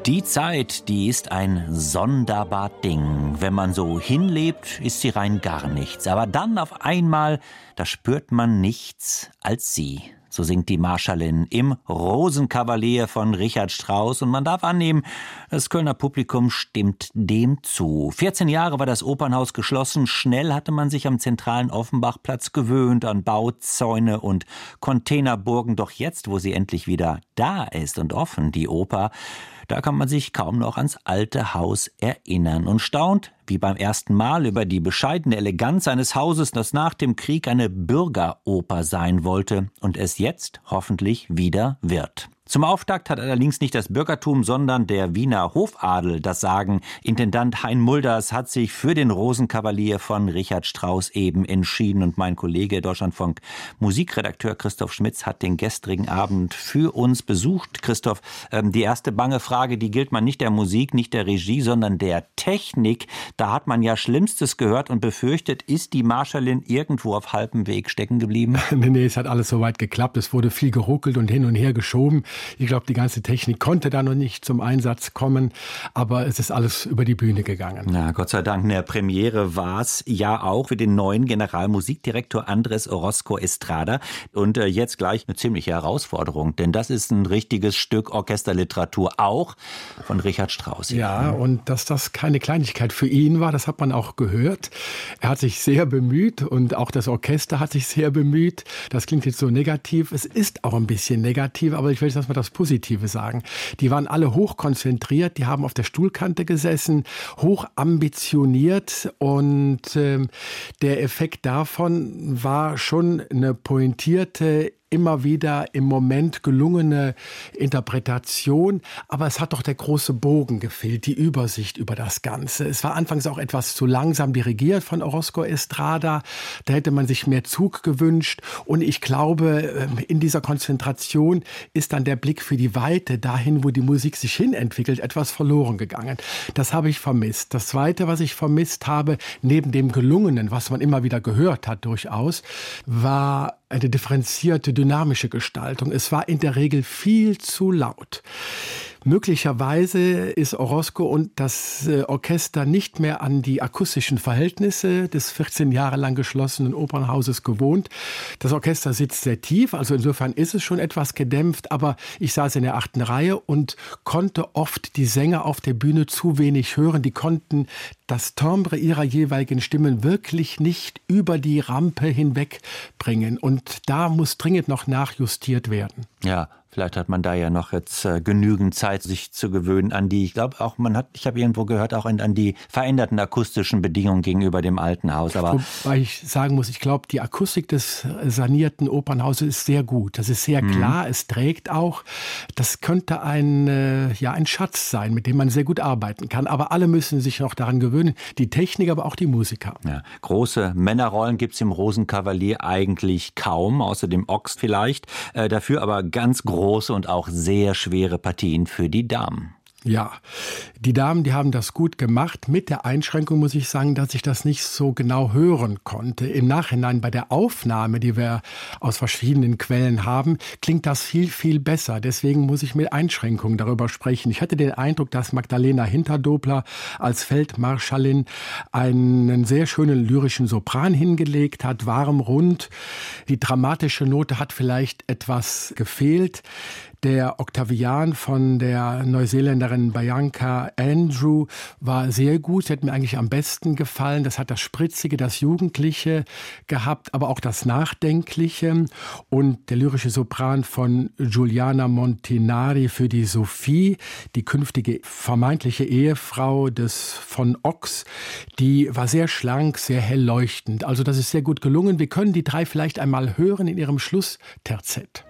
Die Zeit, die ist ein sonderbar Ding. Wenn man so hinlebt, ist sie rein gar nichts. Aber dann auf einmal, da spürt man nichts als sie. So singt die Marschallin im Rosenkavalier von Richard Strauss. Und man darf annehmen, das Kölner Publikum stimmt dem zu. 14 Jahre war das Opernhaus geschlossen. Schnell hatte man sich am zentralen Offenbachplatz gewöhnt an Bauzäune und Containerburgen. Doch jetzt, wo sie endlich wieder da ist und offen, die Oper, da kann man sich kaum noch ans alte Haus erinnern und staunt, wie beim ersten Mal, über die bescheidene Eleganz eines Hauses, das nach dem Krieg eine Bürgeroper sein wollte und es jetzt hoffentlich wieder wird. Zum Auftakt hat allerdings nicht das Bürgertum, sondern der Wiener Hofadel das Sagen. Intendant Hein Mulders hat sich für den Rosenkavalier von Richard Strauss eben entschieden. Und mein Kollege Deutschlandfunk Musikredakteur Christoph Schmitz hat den gestrigen Abend für uns besucht. Christoph, die erste bange Frage, die gilt man nicht der Musik, nicht der Regie, sondern der Technik. Da hat man ja Schlimmstes gehört und befürchtet, ist die Marschallin irgendwo auf halbem Weg stecken geblieben? Nee, es hat alles soweit geklappt. Es wurde viel geruckelt und hin und her geschoben. Ich glaube, die ganze Technik konnte da noch nicht zum Einsatz kommen, aber es ist alles über die Bühne gegangen. Na, Gott sei Dank, eine Premiere war es ja auch für den neuen Generalmusikdirektor Andrés Orozco Estrada. Und jetzt gleich eine ziemliche Herausforderung, denn das ist ein richtiges Stück Orchesterliteratur, auch von Richard Strauss. Ja, und dass das keine Kleinigkeit für ihn war, das hat man auch gehört. Er hat sich sehr bemüht und auch das Orchester hat sich sehr bemüht. Das klingt jetzt so negativ. Es ist auch ein bisschen negativ, aber ich will jetzt mal das Positive sagen. Die waren alle hoch konzentriert, die haben auf der Stuhlkante gesessen, hoch ambitioniert und der Effekt davon war schon eine pointierte, immer wieder im Moment gelungene Interpretation, aber es hat doch der große Bogen gefehlt, die Übersicht über das Ganze. Es war anfangs auch etwas zu langsam dirigiert von Orozco Estrada, da hätte man sich mehr Zug gewünscht und ich glaube, in dieser Konzentration ist dann der Blick für die Weite, dahin, wo die Musik sich hinentwickelt, etwas verloren gegangen. Das habe ich vermisst. Das Zweite, was ich vermisst habe, neben dem Gelungenen, was man immer wieder gehört hat durchaus, war eine differenzierte, dynamische Gestaltung. Es war in der Regel viel zu laut. Möglicherweise ist Orozco und das Orchester nicht mehr an die akustischen Verhältnisse des 14 Jahre lang geschlossenen Opernhauses gewohnt. Das Orchester sitzt sehr tief, also insofern ist es schon etwas gedämpft, aber ich saß in der 8. Reihe und konnte oft die Sänger auf der Bühne zu wenig hören. Die konnten das Timbre ihrer jeweiligen Stimmen wirklich nicht über die Rampe hinweg bringen. Und da muss dringend noch nachjustiert werden. Ja, vielleicht hat man da ja noch jetzt genügend Zeit, sich zu gewöhnen an die, ich glaube auch, ich habe irgendwo gehört, auch an die veränderten akustischen Bedingungen gegenüber dem alten Haus. Aber wobei ich sagen muss, ich glaube, die Akustik des sanierten Opernhauses ist sehr gut. Das ist sehr klar, es trägt auch. Das könnte ein Schatz sein, mit dem man sehr gut arbeiten kann. Aber alle müssen sich noch daran gewöhnen, die Technik, aber auch die Musiker. Ja, große Männerrollen gibt's im Rosenkavalier eigentlich kaum, außer dem Ochs vielleicht. Dafür aber ganz große und auch sehr schwere Partien für die Damen. Ja, die Damen, die haben das gut gemacht. Mit der Einschränkung muss ich sagen, dass ich das nicht so genau hören konnte. Im Nachhinein bei der Aufnahme, die wir aus verschiedenen Quellen haben, klingt das viel, viel besser. Deswegen muss ich mit Einschränkungen darüber sprechen. Ich hatte den Eindruck, dass Magdalena Hinterdobler als Feldmarschallin einen sehr schönen lyrischen Sopran hingelegt hat, warm, rund. Die dramatische Note hat vielleicht etwas gefehlt. Der Octavian von der Neuseeländerin Bianca Andrew war sehr gut. Sie hat mir eigentlich am besten gefallen. Das hat das Spritzige, das Jugendliche gehabt, aber auch das Nachdenkliche. Und der lyrische Sopran von Giuliana Montinari für die Sophie, die künftige vermeintliche Ehefrau des von Ochs, die war sehr schlank, sehr hell leuchtend. Also das ist sehr gut gelungen. Wir können die drei vielleicht einmal hören in ihrem Schlussterzett.